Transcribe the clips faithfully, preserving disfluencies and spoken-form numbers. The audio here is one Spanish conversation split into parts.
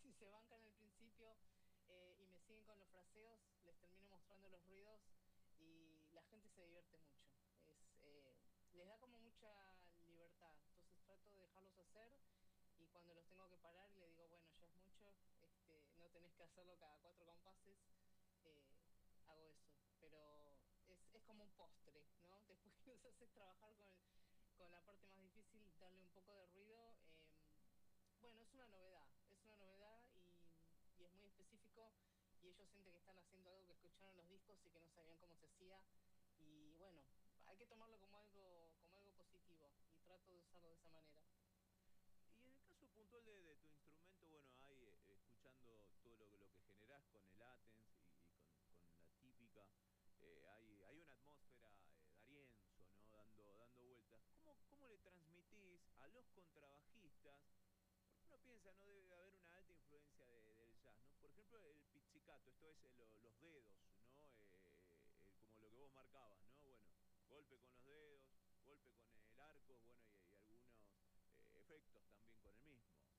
si se bancan al principio eh, y me siguen con los fraseos, les termino mostrando los ruidos y la gente se divierte mucho. Es, eh, les da como mucha libertad, entonces trato de dejarlos hacer y cuando los tengo que parar le digo, bueno, ya es mucho, este, no tenés que hacerlo cada cuatro compases, eh, hago eso. Pero es, es como un postre, ¿no? Después que los haces trabajar con, el, con la parte más difícil, darle un poco de ruido. Eh, bueno, es una novedad, es una novedad y, y es muy específico y ellos sienten que están haciendo algo que escucharon los discos y que no sabían cómo se hacía. Y bueno, hay que tomarlo como algo, como algo positivo y trato de usarlo de esa manera. Y en el caso puntual de, de tu instrumento, bueno, hay eh, escuchando todo lo, lo que generás con el Athens y, y con, con la típica, eh, hay, hay una atmósfera eh, Darienzo, ¿no? Dando, dando vueltas. ¿Cómo, ¿Cómo le transmitís a los contrabajistas? Porque uno piensa, no debe haber una alta influencia de- del jazz, ¿no? Por ejemplo, el pizzicato, esto es eh, lo- los dedos, ¿no? Eh, eh, como lo que vos marcabas, ¿no? Bueno, golpe con los dedos, golpe con el arco, bueno, y, y algunos eh, efectos también con el mismo.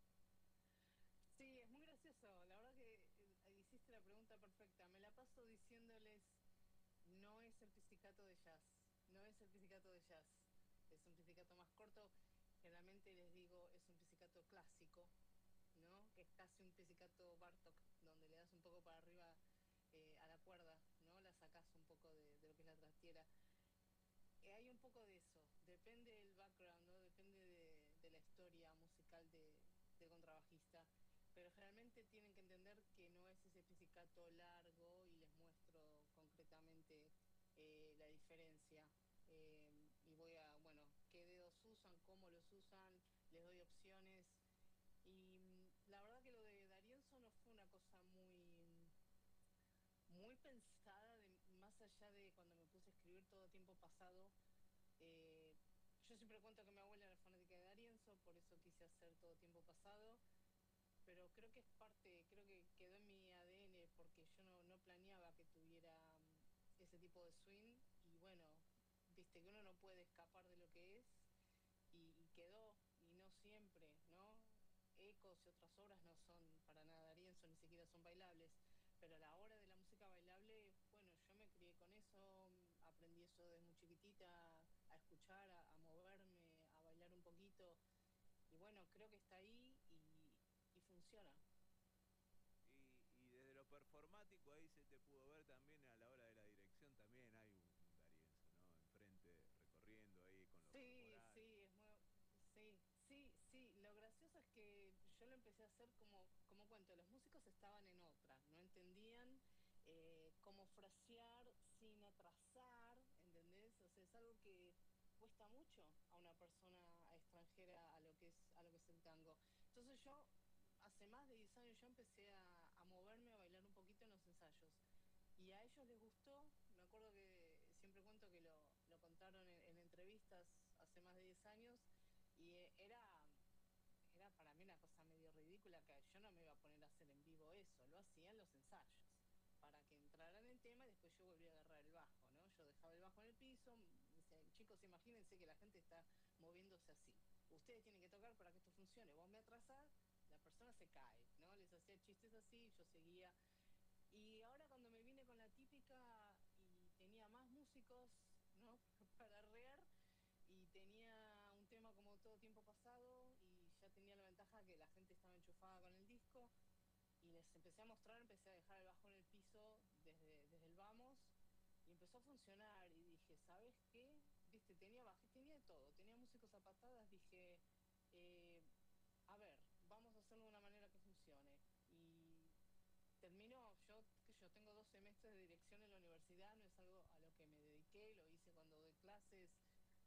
Sí, es muy gracioso. La verdad que eh, hiciste la pregunta perfecta. Me la paso diciéndoles, no es el pizzicato de jazz, no es el pizzicato de jazz, es un pizzicato más corto. Generalmente les digo, es un pizzicato clásico, ¿no? Que es casi un pizzicato Bartok, donde le das un poco para arriba eh, a la cuerda, ¿no? La sacás un poco de, de lo que es la trastiera. Eh, hay un poco de eso, depende del background, ¿no? Depende de, de la historia musical de, del contrabajista, pero generalmente tienen que entender que no es ese pizzicato largo y les muestro concretamente eh, la diferencia. Eh, y voy a, bueno, qué dedos usan, cómo los usan, les doy opciones. Y mm, la verdad que lo de Darienzo no fue una cosa muy, muy pensada, de, más allá de cuando me puse a escribir todo tiempo pasado. eh, yo siempre cuento que mi abuela era fanática de Darienzo, por eso quise hacer todo tiempo pasado, pero creo que es parte, creo que quedó en mi A D N porque yo no, no planeaba que tuviera um, ese tipo de swing y bueno, viste que uno no puede escapar de lo que es y, y quedó, y no siempre, ¿no? Ecos y otras obras no son para nada Darienzo, ni siquiera son bailables, pero a la hora de la música bailable, bueno, yo me crié con eso, mm, aprendí eso desde muy chiquitita, a escuchar, a, a moverme, a bailar un poquito, y bueno, creo que está ahí y, y funciona. Y, y desde lo performático ahí se te pudo ver también a la hora de la dirección, también hay un, un Darienzo, ¿no? Enfrente, recorriendo ahí con lo Sí, corporal. sí, es muy... Sí, sí, sí. Lo gracioso es que yo lo empecé a hacer como, como cuento, los músicos estaban en otra, no entendían eh, cómo frasear sin atrasar, ¿entendés? O sea, es algo que cuesta mucho a una persona extranjera a lo que es, a lo que es el tango. Entonces yo, hace más de diez años, yo empecé a, a moverme, a bailar un poquito en los ensayos. Y a ellos les gustó, me acuerdo que siempre cuento que lo, lo contaron en, en entrevistas hace más de diez años, y eh, era, era para mí una cosa medio ridícula que yo no me iba a poner a hacer en vivo eso, lo hacía en los ensayos, para que entraran en tema y después yo volvía a agarrar el bajo, ¿no? Yo dejaba el bajo en el piso, me decían, chicos, imagínense que la gente está moviéndose así. Ustedes tienen que tocar para que esto funcione. Vos me atrasás, la persona se cae, ¿no? Les hacía chistes así, yo seguía y ahora cuando me vine con la típica y tenía más músicos, ¿no? Para arrear y tenía un tema como todo tiempo pasado y ya tenía la ventaja que la gente estaba enchufada con el disco y les empecé a mostrar, empecé a dejar el bajo en el piso desde, desde el vamos y empezó a funcionar y dije, ¿sabes qué? Viste, tenía bajé, tenía de todo, tenía músicos a patadas, dije, eh, a ver, vamos a hacerlo de una manera que funcione. Y termino, yo, que yo tengo dos semestres de dirección en la universidad, no es algo a lo que me dediqué, lo hice cuando doy clases,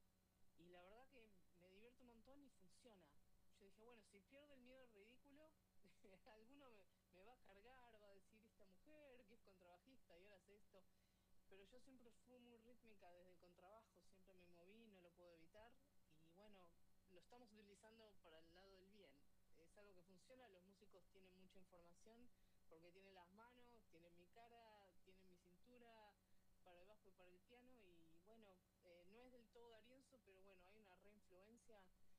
y la verdad que me divierto un montón y funciona. Yo dije, bueno, si pierdo el miedo al ridículo, alguno me, me va a cargar, va a decir esta mujer que es contrabajista y ahora hace esto. Pero yo siempre fui muy rítmica desde el contrabajo, siempre me moví, no lo puedo evitar. Y bueno, lo estamos utilizando para el lado del bien. Es algo que funciona, los músicos tienen mucha información porque tienen las manos, tienen mi cara, tienen mi cintura para el bajo y para el piano. Y bueno, eh, no es del todo Darienzo, pero bueno, hay una reinfluencia.